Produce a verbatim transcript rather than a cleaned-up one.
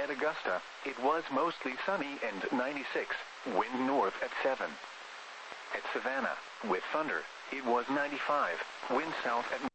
At Augusta, it was mostly sunny and ninety-six, wind north at seven. At Savannah, with thunder, it was ninety-five, wind south at